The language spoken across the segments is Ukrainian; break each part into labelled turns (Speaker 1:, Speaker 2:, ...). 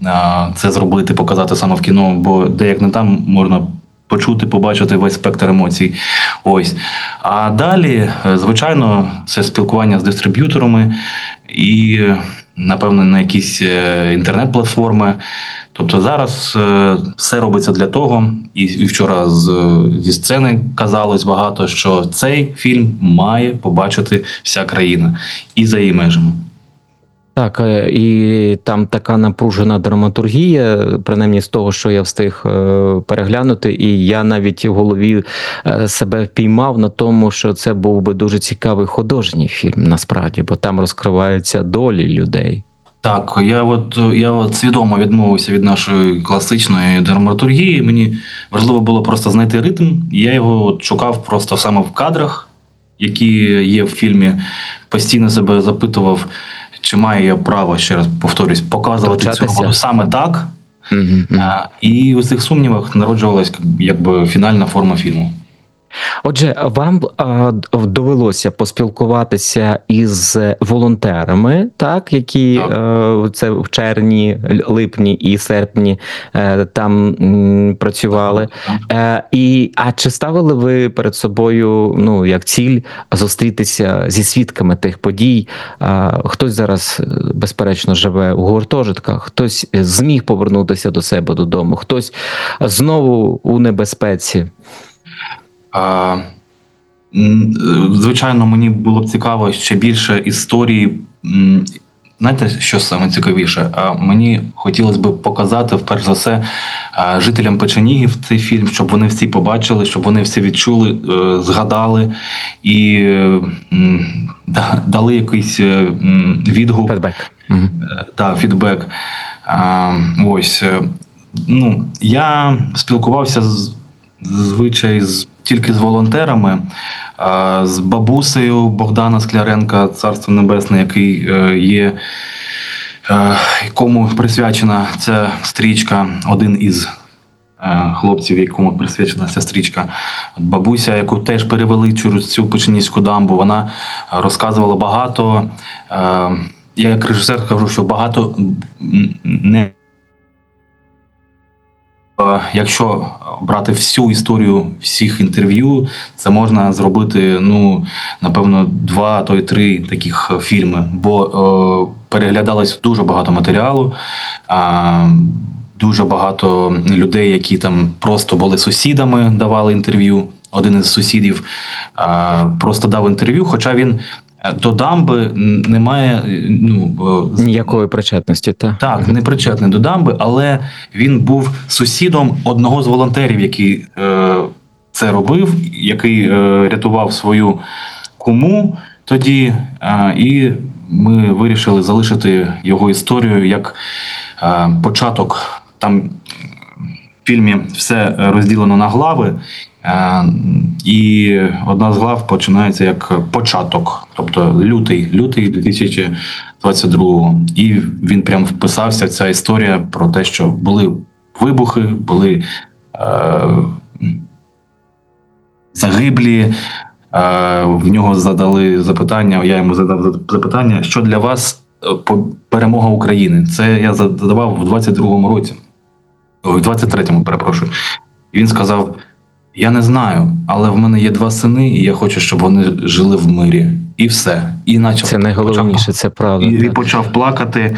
Speaker 1: це зробити, показати саме в кіно, бо де як не там можна почути, побачити весь спектр емоцій. Ось. А далі, звичайно, це спілкування з дистриб'юторами і, напевно, на якісь інтернет-платформи. Тобто зараз все робиться для того, і вчора зі сцени казалось багато, що цей фільм має побачити вся країна і за її межами.
Speaker 2: Так, і там така напружена драматургія, принаймні з того, що я встиг переглянути, і я навіть в голові себе впіймав на тому, що це був би дуже цікавий художній фільм, насправді, бо там розкриваються долі людей.
Speaker 1: Так, я от свідомо відмовився від нашої класичної драматургії. Мені важливо було просто знайти ритм. Я його от шукав просто саме в кадрах, які є в фільмі. Постійно себе запитував, чи маю я право, ще раз повторюсь, показувати цю роботу саме так. І у цих сумнівах народжувалась якби фінальна форма фільму.
Speaker 2: Отже, вам довелося поспілкуватися із волонтерами, так, які це в червні, липні і серпні там працювали. А чи ставили ви перед собою, ну, як ціль зустрітися зі свідками тих подій? Хтось зараз, безперечно, живе у гуртожитках, хтось зміг повернутися до себе додому, хтось знову у небезпеці.
Speaker 1: Звичайно, мені було б цікаво ще більше історії. Знаєте, що саме цікавіше? Мені хотілося б показати, вперше за все, жителям Печенігів цей фільм, щоб вони всі побачили, щоб вони всі відчули, згадали і дали якийсь відгук.
Speaker 2: Фідбек.
Speaker 1: Так, фідбек. Ось. Ну, я спілкувався звичай тільки з волонтерами, з бабусею Богдана Скляренка, царство небесне, який є, якому присвячена ця стрічка, один із хлопців, якому присвячена ця стрічка. Бабуся, яку теж перевели через цю Печенізьку дамбу, вона розказувала багато. Я як режисер кажу, що багато не. Якщо брати всю історію всіх інтерв'ю, це можна зробити, ну, напевно, 2, а то й 3 таких фільми, бо переглядалось дуже багато матеріалу, дуже багато людей, які там просто були сусідами, давали інтерв'ю. Один із сусідів просто дав інтерв'ю, хоча він до дамби не має, ну,
Speaker 2: ніякої причетності,
Speaker 1: так, не причетний до дамби, але він був сусідом одного з волонтерів, який це робив, який рятував свою куму тоді, і ми вирішили залишити його історію як початок. Там в фільмі все розділено на глави. І одна з глав починається як початок, тобто лютий 2022-го. І він прям вписався, ця історія про те, що були вибухи, були загиблі. В нього задали запитання, я йому задав запитання, що для вас перемога України? Це я задавав в 22-му році, в 23-му, перепрошую. І він сказав: я не знаю, але в мене є 2 сини, і я хочу, щоб вони жили в мирі. І все. І
Speaker 2: це найголовніше, це правда.
Speaker 1: І почав плакати,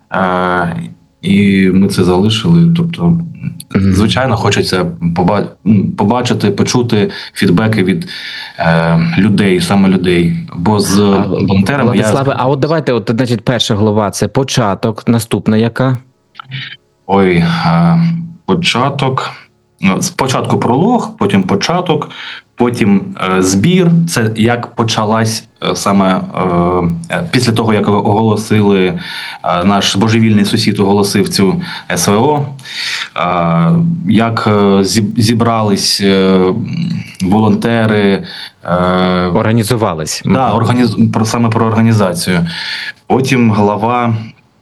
Speaker 1: і ми це залишили. Тобто, звичайно, хочеться побачити, почути фідбеки від людей, саме людей. Бо з волонтерами
Speaker 2: Владиславе, а от давайте, значить, перша глава – це початок, наступна яка?
Speaker 1: Ой, початок... Спочатку пролог, потім початок, потім збір. Це як почалась саме після того, як оголосили, наш божевільний сусід оголосив цю СВО, як зібрались волонтери.
Speaker 2: Організувались.
Speaker 1: Так, саме про організацію. Потім глава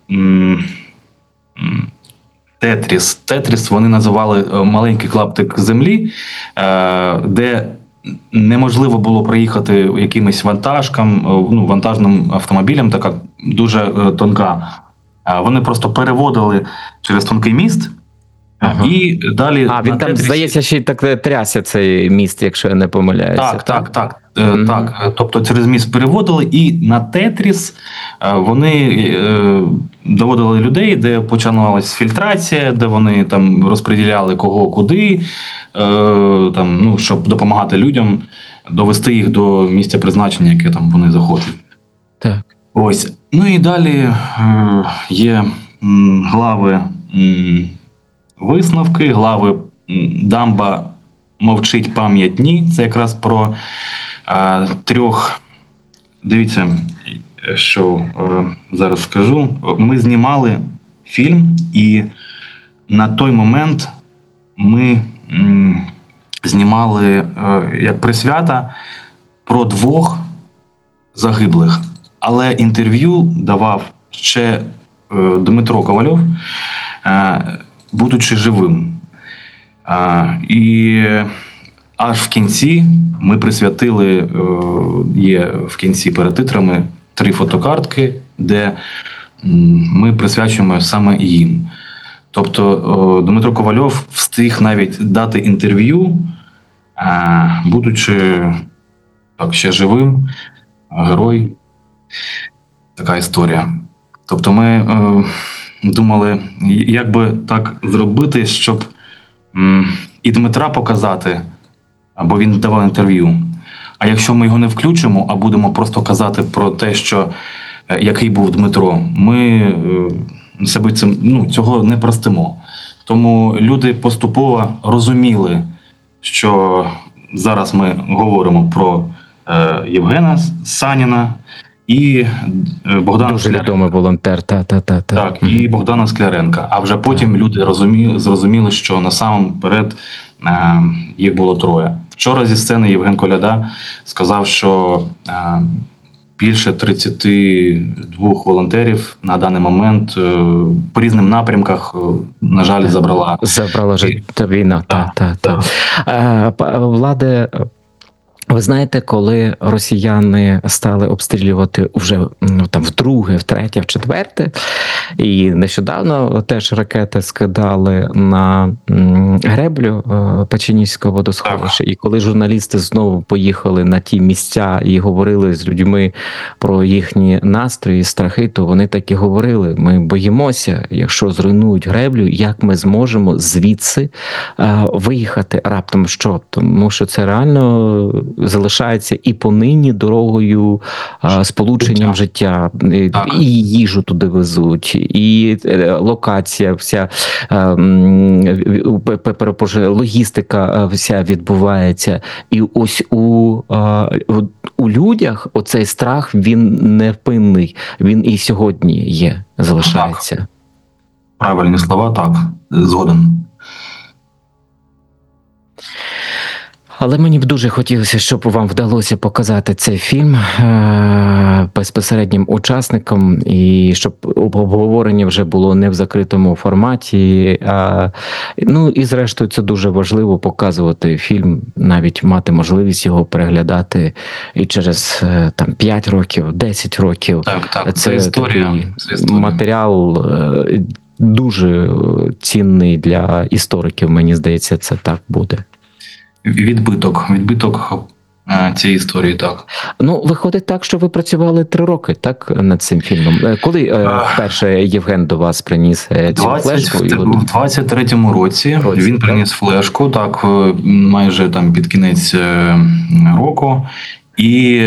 Speaker 1: Тетріс вони називали маленький клаптик землі, де неможливо було проїхати якимось вантажкам, ну, вантажним автомобілем, така дуже тонка Вони просто переводили через тонкий міст,
Speaker 2: Ага.
Speaker 1: і далі
Speaker 2: Він
Speaker 1: на
Speaker 2: там,
Speaker 1: Тетрісі-
Speaker 2: здається, ще й так трясся цей міст, якщо я не помиляюся.
Speaker 1: Так.
Speaker 2: Мгм.
Speaker 1: Так. Тобто через міст переводили, і на Тетріс вони доводили людей, де починалась фільтрація, де вони там розподіляли кого куди, щоб допомагати людям довести їх до місця призначення, яке там вони захочуть.
Speaker 2: Так.
Speaker 1: Ось. Ну і далі є глави висновки, глави дамба мовчить, пам'ять ні. Це якраз про трьох. Дивіться, що зараз скажу. Ми знімали фільм, і на той момент ми знімали як присвята про двох загиблих. Але інтерв'ю давав ще Дмитро Ковальов, будучи живим. І аж в кінці ми присвятили, є в кінці перед титрами 3 фотокартки, де ми присвячуємо саме їм. Тобто Дмитро Ковальов встиг навіть дати інтерв'ю, будучи ще живим, герой. Така історія. Тобто ми думали, як би так зробити, щоб і Дмитра показати, бо він давав інтерв'ю. А якщо ми його не включимо, а будемо просто казати про те, що який був Дмитро, ми себе цього не простимо. Тому люди поступово розуміли, що зараз ми говоримо про Євгена Саніна і Богдана
Speaker 2: Дуже
Speaker 1: Скляренка.
Speaker 2: відомий волонтер.
Speaker 1: Так, і Богдана Скляренка. А вже потім люди зрозуміли, що насамперед їх було 3. Вчора зі сцени Євген Коляда сказав, що більше 32 волонтерів на даний момент по різним напрямках, на жаль, забрала
Speaker 2: життя війна.
Speaker 1: Так.
Speaker 2: Владе, ви знаєте, коли росіяни стали обстрілювати вже вдруге, втретє, вчетверте, і нещодавно теж ракети скидали на греблю Печенізького водосховища, і коли журналісти знову поїхали на ті місця і говорили з людьми про їхні настрої, страхи, то вони так і говорили: ми боїмося, якщо зруйнують греблю, як ми зможемо звідси виїхати раптом що? Тому що це реально залишається і понині дорогою сполученням життя. І їжу туди везуть, і локація вся, логістика вся відбувається. І ось у людях оцей страх, він невпинний, він і сьогодні є, залишається.
Speaker 1: Так. Правильні слова, так, згоден.
Speaker 2: Але мені б дуже хотілося, щоб вам вдалося показати цей фільм безпосереднім учасникам, і щоб обговорення вже було не в закритому форматі. І зрештою це дуже важливо — показувати фільм, навіть мати можливість його переглядати і через 5 років, 10 років.
Speaker 1: Так, це історія.
Speaker 2: Матеріал дуже цінний для істориків, мені здається, це так буде.
Speaker 1: Відбиток цієї історії, так.
Speaker 2: Виходить так, що ви працювали 3 роки, так, над цим фільмом. Коли вперше Євген до вас приніс цю флешку?
Speaker 1: У 23-му році він приніс флешку, так, майже там під кінець року. І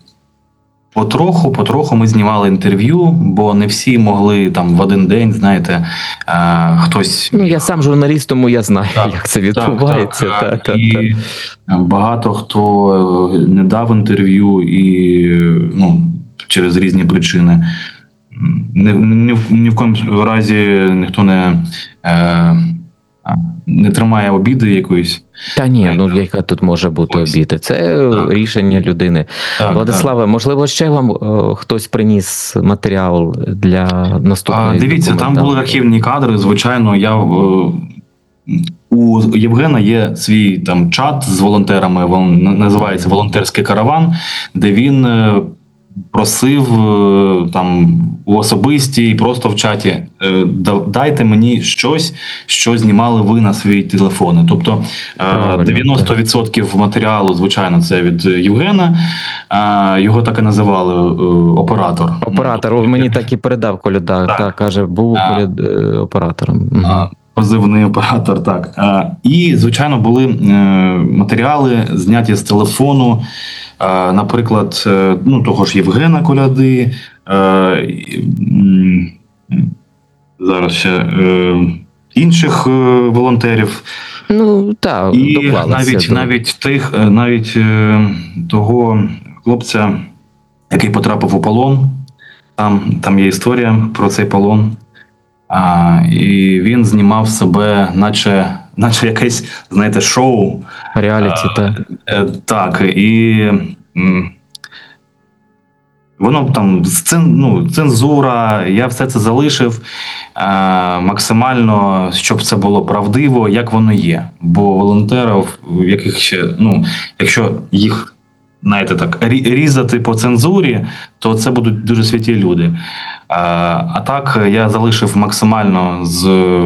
Speaker 1: потроху ми знімали інтерв'ю, бо не всі могли там в один день, знаєте, хтось...
Speaker 2: Я сам журналіст, тому я знаю, як це відбувається.
Speaker 1: І багато хто не дав інтерв'ю і через різні причини. Ні в коєму разі ніхто не тримає обіди якоїсь.
Speaker 2: Та ні, яка тут може бути обіда? Це рішення людини. Владиславе, можливо, ще вам хтось приніс матеріал для наступної
Speaker 1: Дивіться, там були архівні кадри, звичайно, у Євгена є свій там чат з волонтерами, він називається «Волонтерський караван», де він просив там у особистій, просто в чаті, дайте мені щось, що знімали ви на свої телефони. Тобто 90% матеріалу, звичайно, це від Євгена. Його так і називали оператор.
Speaker 2: Оператор, мені так і передав Коляда, так, каже, був оператором.
Speaker 1: Позивний оператор, так. І, звичайно, були матеріали, зняті з телефону, наприклад, того ж Євгена Коляди, зараз ще інших волонтерів.
Speaker 2: Ну, так,
Speaker 1: і навіть того хлопця, який потрапив у полон, там є історія про цей полон. І він знімав себе, наче якесь, знаєте, шоу.
Speaker 2: Реаліті, так.
Speaker 1: Так, і воно там, цензура, я все це залишив максимально, щоб це було правдиво, як воно є. Бо волонтерів, яких ще, якщо їх, знаєте, так, різати по цензурі, то це будуть дуже святі люди. А так, я залишив максимально з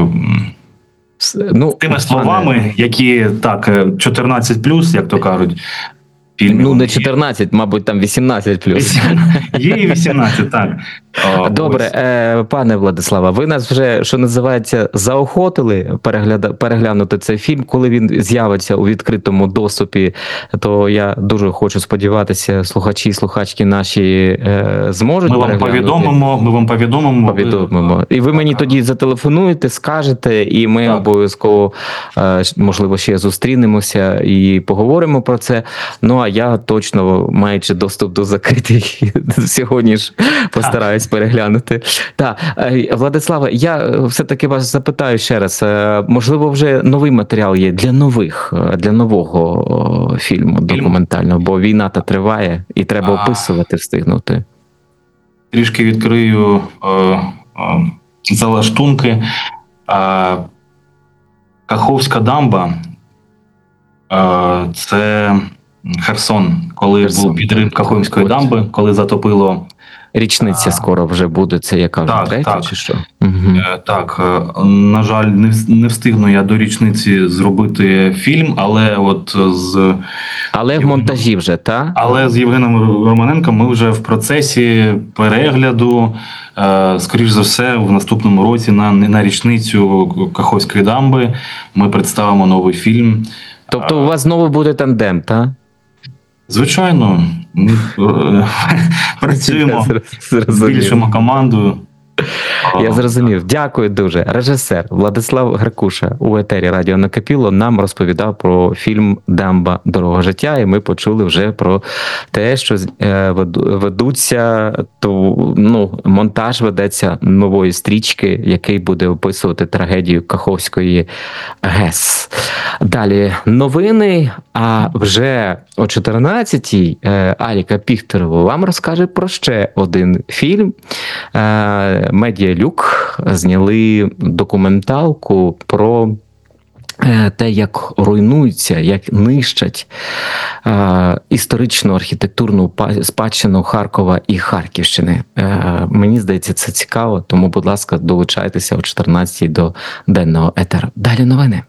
Speaker 1: тими словами, які, так, 14+, як то кажуть.
Speaker 2: Не 14, мабуть, там 18+.
Speaker 1: Є і 18, так.
Speaker 2: Добре, пане Владиславе, ви нас вже, що називається, заохотили переглянути цей фільм. Коли він з'явиться у відкритому доступі, то я дуже хочу сподіватися, слухачі і слухачки наші зможуть переглянути.
Speaker 1: Ми вам повідомимо.
Speaker 2: І ви мені тоді зателефонуєте, скажете, і ми обов'язково, можливо, ще зустрінемося і поговоримо про це. Ну, а я точно, маючи доступ до закритих, сьогодні ж постараюсь переглянути. Так, Владиславе, я все-таки вас запитаю ще раз. Можливо, вже новий матеріал є для нового фільму документального, бо війна-то триває і треба описувати, встигнути.
Speaker 1: Трішки відкрию залаштунки. Каховська дамба – це Херсон, коли був підрив Каховської дамби, коли затопило.
Speaker 2: Річниця скоро вже буде, це яка вже третя чи що?
Speaker 1: Так, на жаль, не встигну я до річниці зробити фільм, але
Speaker 2: в монтажі вже, так?
Speaker 1: Але з Євгеном Романенком ми вже в процесі перегляду, скоріш за все, в наступному році на річницю Каховської дамби ми представимо новий фільм.
Speaker 2: Тобто у вас знову буде тандем, так?
Speaker 1: Звичайно, ми працюємо, збільшимо команду.
Speaker 2: Я зрозумів. Дякую дуже. Режисер Владислав Грекуша у етері Радіо Накипіло нам розповідав про фільм «Дамба. Дорога життя», і ми почули вже про те, що ведуться, монтаж ведеться нової стрічки, який буде описувати трагедію Каховської ГЕС. Далі новини, а вже о 14-й Аліка Піхтерова вам розкаже про ще один фільм. Медіалюк зняли документалку про те, як руйнуються, як нищать історичну архітектурну спадщину Харкова і Харківщини. Мені здається, це цікаво, тому, будь ласка, долучайтеся о 14-й до денного етеру. Далі новини.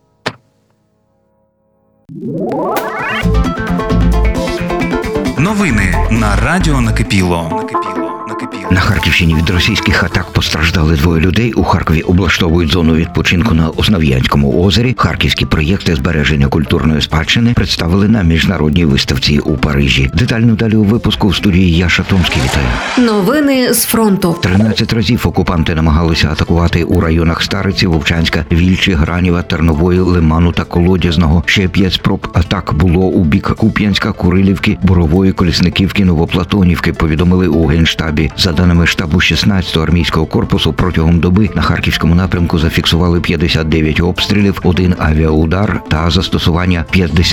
Speaker 3: Новини на Радіо Накипіло.
Speaker 4: На Харківщині від російських атак постраждали 2 людей. У Харкові облаштовують зону відпочинку на Основ'янському озері. Харківські проєкти збереження культурної спадщини представили на міжнародній виставці у Парижі. Детально далі у випуску в студії Яша Томський. Вітаю.
Speaker 5: Новини з фронту.
Speaker 4: 13 разів окупанти намагалися атакувати у районах Стариці, Вовчанська, Вільчі, Гранєва, Тернової, Лиману та Колодязного. Ще 5 спроб атак було у бік Куп'янська, Курилівки, Борової, Колісниківки, Новоплатонівки, повідомили у Генштабі. За даними штабу 16-го армійського корпусу, протягом доби на Харківському напрямку зафіксували 59 обстрілів, 1 авіаудар та застосування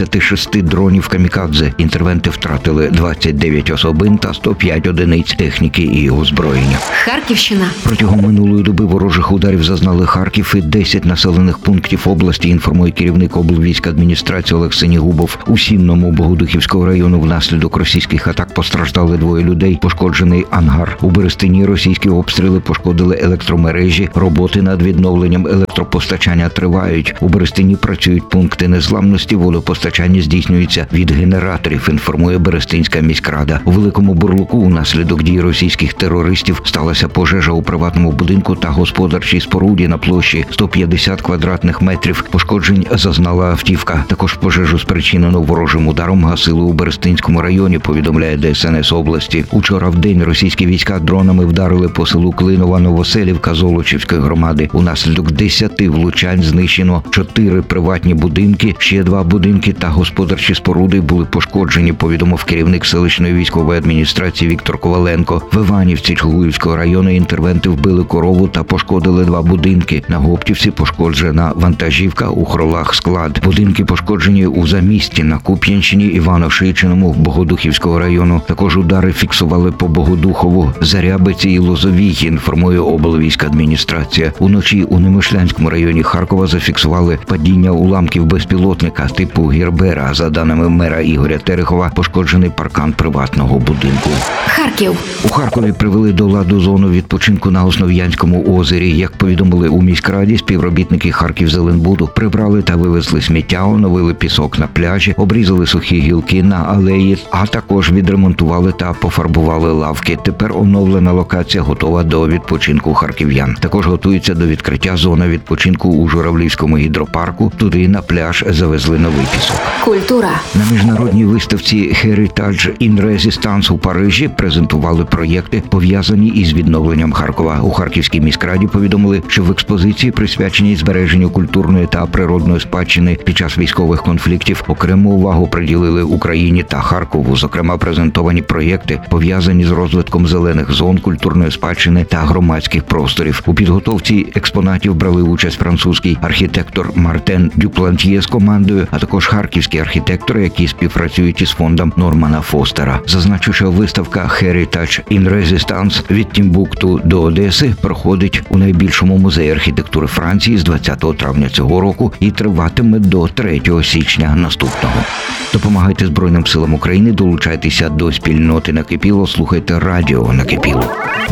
Speaker 4: 56 дронів камікадзе. Інтервенти втратили 29 особин та 105 одиниць техніки і озброєння.
Speaker 5: Харківщина.
Speaker 4: Протягом минулої доби ворожих ударів зазнали Харків і 10 населених пунктів області, інформує керівник облвійськадміністрації Олег Синігубов. У Сінному Богодухівського району внаслідок російських атак постраждали 2 людей, пошкоджений ангар. У Берестині російські обстріли пошкодили електромережі, роботи над відновленням електропостачання тривають. У Берестині працюють пункти незламності, водопостачання здійснюється від генераторів, інформує Берестинська міськрада. У Великому Бурлуку унаслідок дій російських терористів сталася пожежа у приватному будинку та господарчій споруді на площі 150 квадратних метрів. Пошкоджень зазнала автівка. Також пожежу, спричинену ворожим ударом, гасили у Берестинському районі, повідомляє ДСНС області. Учора вдень російські війська дронами вдарили по селу Клинова-Новоселівка Золочівської громади. Унаслідок 10 влучань знищено 4 приватні будинки, ще 2 будинки та господарчі споруди були пошкоджені, повідомив керівник селищної військової адміністрації Віктор Коваленко. В Іванівці Чугуївського району інтервенти вбили корову та пошкодили 2 будинки. На Гоптівці пошкоджена вантажівка, у Хролах склад. Будинки пошкоджені у Замісті, на Куп'янщині, Івано-Шийчиному Богодухівського району. Також удари фіксували по Богодухову, Зарябиці і Лозовій, інформує облвійськадміністрація. Уночі у Немишлянському районі Харкова зафіксували падіння уламків безпілотника типу Гербера. За даними мера Ігоря Терехова, пошкоджений паркан приватного будинку.
Speaker 5: Харків.
Speaker 4: У Харкові привели до ладу зону відпочинку на Основ'янському озері. Як повідомили у міськраді, співробітники Харківзеленбуду прибрали та вивезли сміття, оновили пісок на пляжі, обрізали сухі гілки на алеї, а також відремонтували та пофарбували лавки. Тепер оновлена локація готова до відпочинку харків'ян. Також готується до відкриття зона відпочинку у Журавлівському гідропарку. Туди на пляж завезли новий пісок.
Speaker 5: Культура.
Speaker 4: На міжнародній виставці Heritage in Resistance у Парижі презентували проєкти, пов'язані із відновленням Харкова. У Харківській міськраді повідомили, що в експозиції, присвяченій збереженню культурної та природної спадщини під час військових конфліктів, окрему увагу приділили Україні та Харкову. Зокрема, презентовані проєкти, пов'язані з розвитком зелених зон, культурної спадщини та громадських просторів. У підготовці експонатів брали участь французький архітектор Мартен Дюплантьє з командою, а також харківські архітектори, які співпрацюють із фондом Нормана Фостера. Зазначу, що виставка Heritage in Resistance від Тімбукту до Одеси проходить у найбільшому музеї архітектури Франції з 20 травня цього року і триватиме до 3 січня наступного. Допомагайте Збройним силам України, долучайтеся до спільноти Накипіло, слухайте радіо Накипіло.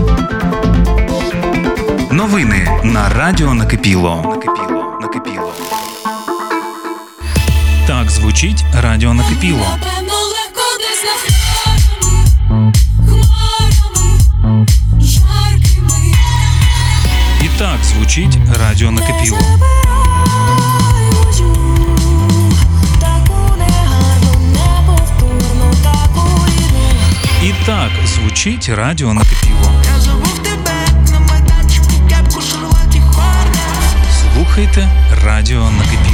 Speaker 3: Новини на радіо Накипіло. Так звучить радіо Накипіло. І так звучить радіо Накипіло. І так звучить радіо Накипіло. Слухайте радіо Накипіло.